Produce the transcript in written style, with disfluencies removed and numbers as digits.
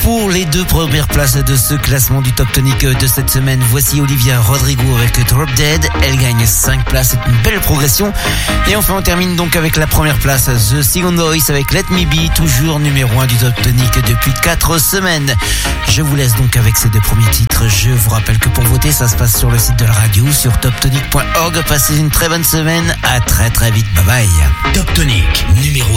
Pour les 2 premières places de ce classement du Top Tonic de cette semaine, voici Olivia Rodrigo avec Drop Dead. Elle gagne 5 places, c'est une belle progression. Et enfin, on termine donc avec la première place, The Second Voice avec Let Me Be, toujours numéro 1 du Top Tonic depuis 4 semaines. Je vous laisse donc avec ces 2 premiers titres. Je vous rappelle que pour voter, ça se passe sur le site de la radio, sur toptonic.org. Passez une très bonne semaine. À très très vite. Bye bye. Top Tonic, numéro